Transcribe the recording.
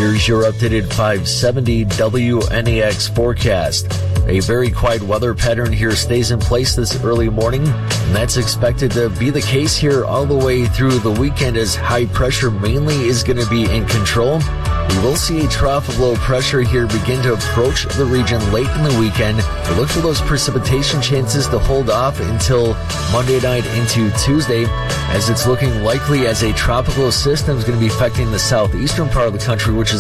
Here's your updated 570 WNAX forecast. A very quiet weather pattern here stays in place this early morning, and that's expected to be the case here all the way through the weekend as high pressure mainly is going to be in control. We will see a trough of low pressure here begin to approach the region late in the weekend. We look for those precipitation chances to hold off until Monday night into Tuesday, as it's looking likely as a tropical system is going to be affecting the southeastern part of the country, which is